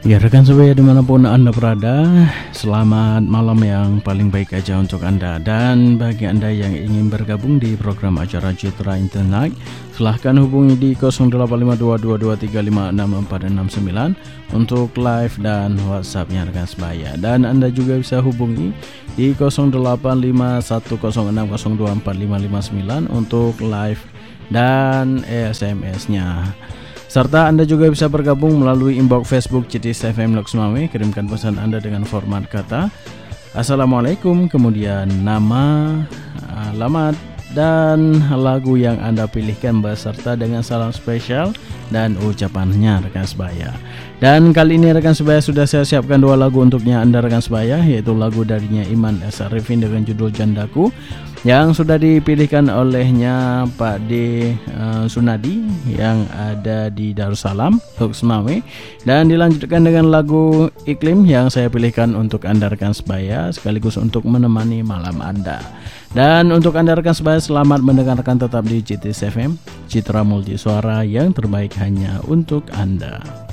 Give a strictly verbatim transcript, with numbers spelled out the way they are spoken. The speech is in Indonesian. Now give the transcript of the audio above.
Ya rekan sebaya dimanapun Anda berada, selamat malam yang paling baik aja untuk Anda. Dan bagi Anda yang ingin bergabung di program acara Citra Internet, silahkan hubungi di nol delapan lima dua dua dua tiga lima enam empat enam sembilan untuk live dan WhatsAppnya rekan sebaya. Dan Anda juga bisa hubungi di nol delapan lima satu nol enam nol dua empat lima lima sembilan untuk live dan S M S-nya. Serta Anda juga bisa bergabung melalui inbox Facebook C T S F M Lok Sumawe. Kirimkan pesan Anda dengan format kata Assalamualaikum, kemudian nama, alamat, dan lagu yang Anda pilihkan beserta dengan salam spesial dan ucapannya rekan sebaya. Dan kali ini rekan sebaya sudah saya siapkan dua lagu untuknya Anda rekan sebaya, yaitu lagu darinya Iman S. Arifin dengan judul Jandaku yang sudah dipilihkan olehnya Pak D uh, Sunadi yang ada di Darussalam, Lok Sumawe, dan dilanjutkan dengan lagu Iklim yang saya pilihkan untuk Anda rekan sebaya sekaligus untuk menemani malam Anda. Dan untuk Anda rekan sebaya, selamat mendengarkan tetap di C T S F M, Citra Multi Suara yang terbaik hanya untuk Anda.